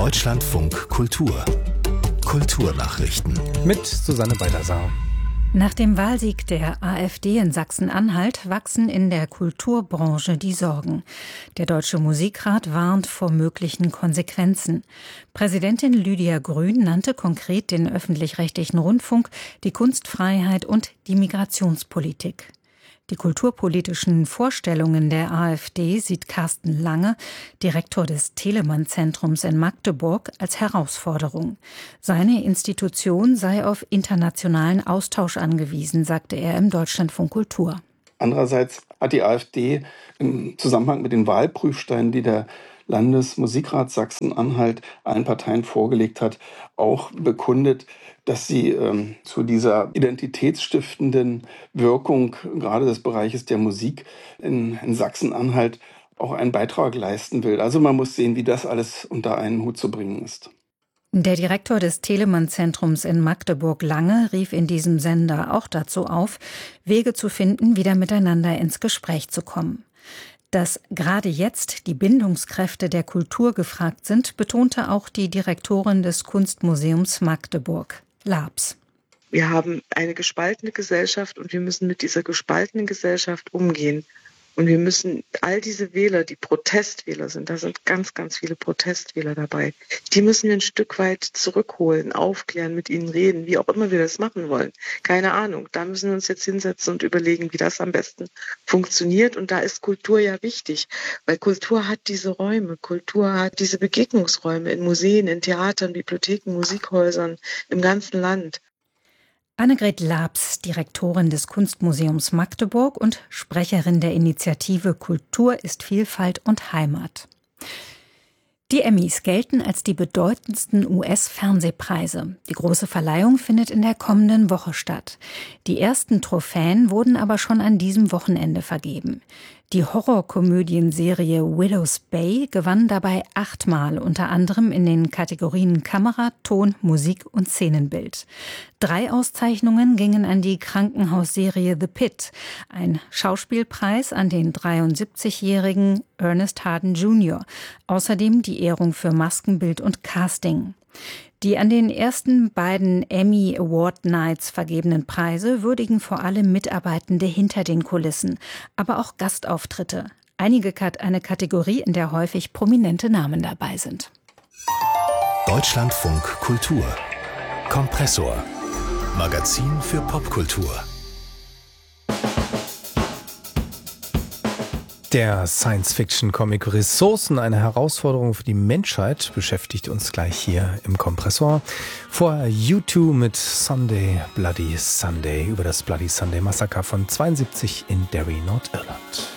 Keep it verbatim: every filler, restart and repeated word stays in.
Deutschlandfunk Kultur. Kulturnachrichten. Mit Susanne Baldassar. Nach dem Wahlsieg der AfD in Sachsen-Anhalt wachsen in der Kulturbranche die Sorgen. Der Deutsche Musikrat warnt vor möglichen Konsequenzen. Präsidentin Lydia Grün nannte konkret den öffentlich-rechtlichen Rundfunk, die Kunstfreiheit und die Migrationspolitik. Die kulturpolitischen Vorstellungen der AfD sieht Carsten Lange, Direktor des Telemann-Zentrums in Magdeburg, als Herausforderung. Seine Institution sei auf internationalen Austausch angewiesen, sagte er im Deutschlandfunk Kultur. Andererseits hat die AfD im Zusammenhang mit den Wahlprüfsteinen, die der Landesmusikrat Sachsen-Anhalt allen Parteien vorgelegt hat, auch bekundet, dass sie ähm, zu dieser identitätsstiftenden Wirkung gerade des Bereiches der Musik in, in Sachsen-Anhalt auch einen Beitrag leisten will. Also man muss sehen, wie das alles unter einen Hut zu bringen ist. Der Direktor des Telemann-Zentrums in Magdeburg, Lange, rief in diesem Sender auch dazu auf, Wege zu finden, wieder miteinander ins Gespräch zu kommen. Dass gerade jetzt die Bindungskräfte der Kultur gefragt sind, betonte auch die Direktorin des Kunstmuseums Magdeburg, Labs. Wir haben eine gespaltene Gesellschaft und wir müssen mit dieser gespaltenen Gesellschaft umgehen. Und wir müssen all diese Wähler, die Protestwähler sind, da sind ganz, ganz viele Protestwähler dabei, die müssen wir ein Stück weit zurückholen, aufklären, mit ihnen reden, wie auch immer wir das machen wollen. Keine Ahnung, da müssen wir uns jetzt hinsetzen und überlegen, wie das am besten funktioniert. Und da ist Kultur ja wichtig, weil Kultur hat diese Räume, Kultur hat diese Begegnungsräume in Museen, in Theatern, Bibliotheken, Musikhäusern im ganzen Land. Annegret Labs, Direktorin des Kunstmuseums Magdeburg und Sprecherin der Initiative Kultur ist Vielfalt und Heimat. Die Emmys gelten als die bedeutendsten U S-Fernsehpreise. Die große Verleihung findet in der kommenden Woche statt. Die ersten Trophäen wurden aber schon an diesem Wochenende vergeben. Die Horrorkomödienserie Widow's Bay gewann dabei achtmal, unter anderem in den Kategorien Kamera, Ton, Musik und Szenenbild. Drei Auszeichnungen gingen an die Krankenhausserie The Pit, ein Schauspielpreis an den dreiundsiebzigjährigen Ernest Harden Junior, außerdem die Ehrung für Maskenbild und Casting. Die an den ersten beiden Emmy Award Nights vergebenen Preise würdigen vor allem Mitarbeitende hinter den Kulissen, aber auch Gastauftritte. Einige eine Kategorie, in der häufig prominente Namen dabei sind. Deutschlandfunk Kultur. Kompressor. Magazin für Popkultur. Der Science-Fiction-Comic Ressourcen, eine Herausforderung für die Menschheit, beschäftigt uns gleich hier im Kompressor. Vorher U zwei mit Sunday, Bloody Sunday über das Bloody Sunday Massaker von zweiundsiebzig in Derry, Nordirland.